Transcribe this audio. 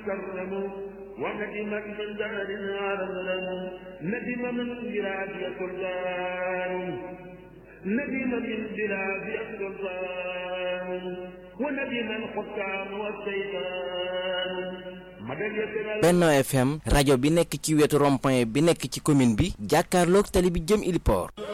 كرموا وندمت من دار ظلموا ندم من بلاد سلطان ندم من بلاد سلطان وندم الحكام والسيطان. Benno FM rajo bi nekk ci wetu rond-point bi nekk ci commune bi jàkkaarloog tali bi jëm Ili Port.